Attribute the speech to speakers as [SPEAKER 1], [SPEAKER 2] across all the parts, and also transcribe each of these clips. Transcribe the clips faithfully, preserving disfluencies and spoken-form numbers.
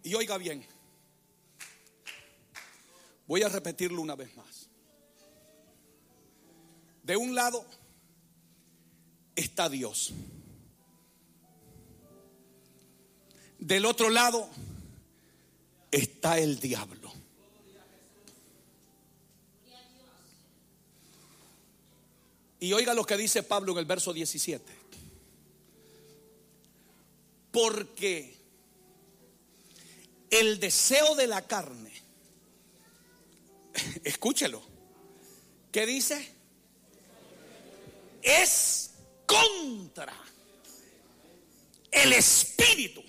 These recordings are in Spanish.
[SPEAKER 1] Y oiga bien, voy a repetirlo una vez más. De un lado está Dios. Del otro lado está el diablo. Y oiga lo que dice Pablo en el verso diecisiete. Porque el deseo de la carne, escúchelo, ¿qué dice? Es contra el espíritu.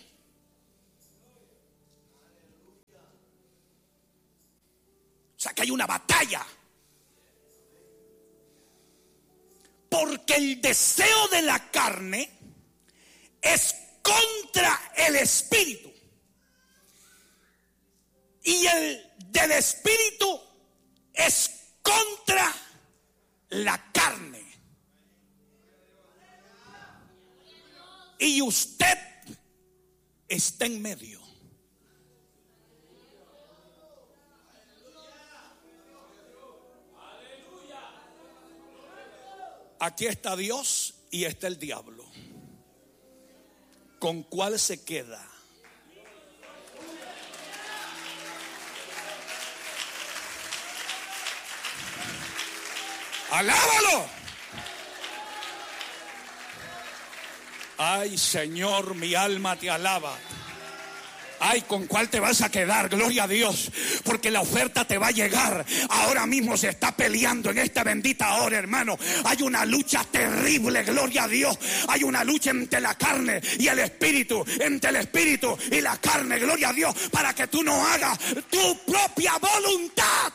[SPEAKER 1] O sea que hay una batalla. Porque el deseo de la carne es contra el espíritu. Y el del espíritu es contra la carne. Y usted está en medio. Aquí está Dios y está el diablo. ¿Con cuál se queda? ¡Alábalo! Ay, Señor, mi alma te alaba. Ay, ¿con cuál te vas a quedar? Gloria a Dios, porque la oferta te va a llegar. Ahora mismo se está peleando en esta bendita hora, hermano. Hay una lucha terrible, gloria a Dios. Hay una lucha entre la carne y el espíritu, entre el espíritu y la carne, gloria a Dios, para que tú no hagas tu propia voluntad.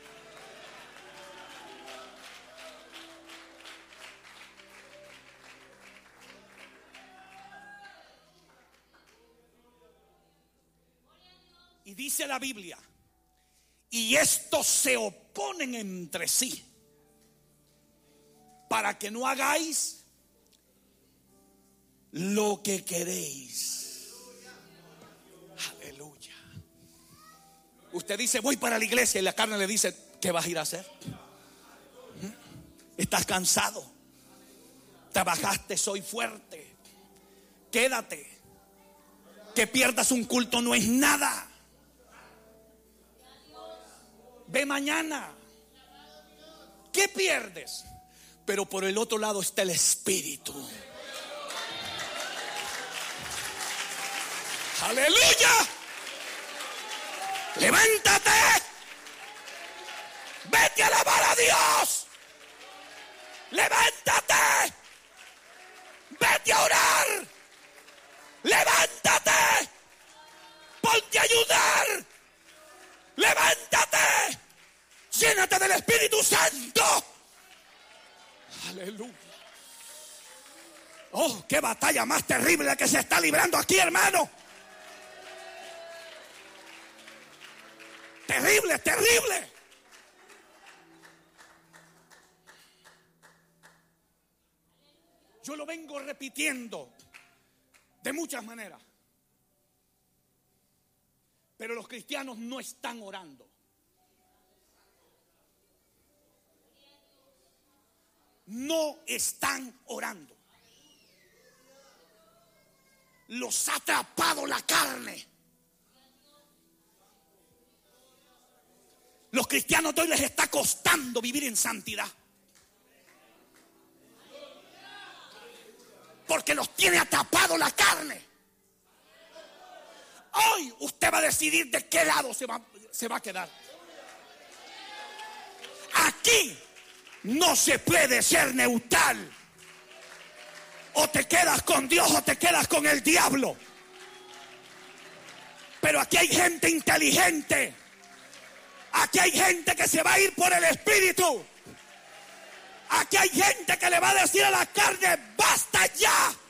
[SPEAKER 1] Y dice la Biblia, y estos se oponen entre sí, para que no hagáis lo que queréis. Aleluya. Usted dice, voy para la iglesia, y la carne le dice, ¿qué vas a ir a hacer? ¿Estás cansado? Trabajaste, soy fuerte. Quédate. Que pierdas un culto no es nada. Ve mañana. ¿Qué pierdes? Pero por el otro lado está el espíritu. Aleluya. Levántate. Vete a alabar a Dios. Levántate. Vete a orar. Levántate. Ponte a ayudar. Levántate. Llénate del Espíritu Santo. Aleluya. Oh, qué batalla más terrible la que se está librando aquí, hermano. Terrible, terrible. Yo lo vengo repitiendo de muchas maneras. Pero los cristianos no están orando. No están orando. Los ha atrapado la carne. Los cristianos de hoy les está costando vivir en santidad. Porque los tiene atrapado la carne. Hoy usted va a decidir de qué lado se va, se va a quedar. Aquí no se puede ser neutral. O te quedas con Dios o te quedas con el diablo. Pero aquí hay gente inteligente. Aquí hay gente que se va a ir por el espíritu. Aquí hay gente que le va a decir a la carne, basta ya.